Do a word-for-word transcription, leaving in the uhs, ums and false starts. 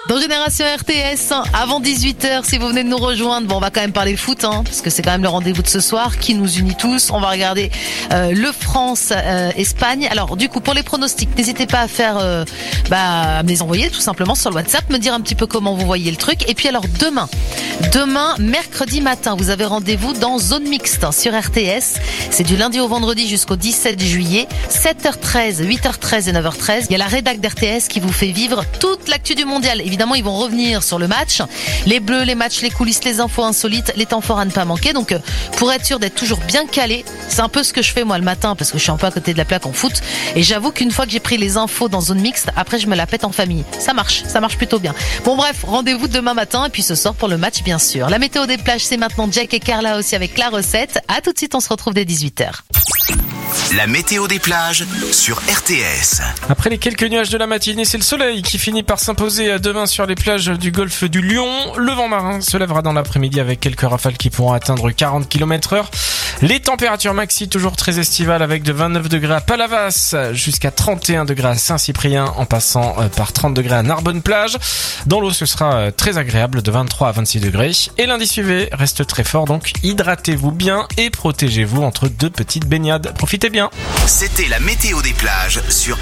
Dans Génération R T S, avant dix-huit heures, si vous venez de nous rejoindre, bon, on va quand même parler foot, hein, parce que c'est quand même le rendez-vous de ce soir qui nous unit tous. On va regarder euh, le France-Espagne. Euh, alors, du coup, pour les pronostics, n'hésitez pas à faire, euh, bah, à me les envoyer tout simplement sur le WhatsApp, me dire un petit peu comment vous voyez le truc. Et puis alors, demain, demain, mercredi matin, vous avez rendez-vous dans Zone Mixte hein, sur R T S. C'est du lundi au vendredi jusqu'au dix-sept juillet, sept heures treize, huit heures treize et neuf heures treize. Il y a la rédac d'R T S qui vous fait vivre toute l'actu du mondial. Évidemment, ils vont revenir sur le match, les bleus, les matchs, les coulisses, les infos insolites, les temps forts à ne pas manquer. Donc, pour être sûr d'être toujours bien calé, c'est un peu ce que je fais moi le matin parce que je suis un peu à côté de la plaque en foot. Et j'avoue qu'une fois que j'ai pris les infos dans Zone Mixte, après je me la pète en famille. Ça marche, ça marche plutôt bien. Bon bref, rendez-vous demain matin et puis ce soir pour le match bien sûr. La météo des plages, c'est maintenant Jack et Carla aussi avec la recette. À tout de suite, on se retrouve dès dix-huit heures. La météo des plages sur R T S. Après les quelques nuages de la matinée, c'est le soleil qui finit par s'imposer demain sur les plages du golfe du Lion. Le vent marin se lèvera dans l'après-midi avec quelques rafales qui pourront atteindre quarante kilomètres heure. Les températures maxi toujours très estivales avec de vingt-neuf degrés à Palavas jusqu'à trente et un degrés à Saint-Cyprien en passant par trente degrés à Narbonne-Plage. Dans l'eau, ce sera très agréable de vingt-trois à vingt-six degrés. Et l'indice U V reste très fort, donc hydratez-vous bien et protégez-vous entre deux petites baignades. Profitez bien. C'était la météo des plages sur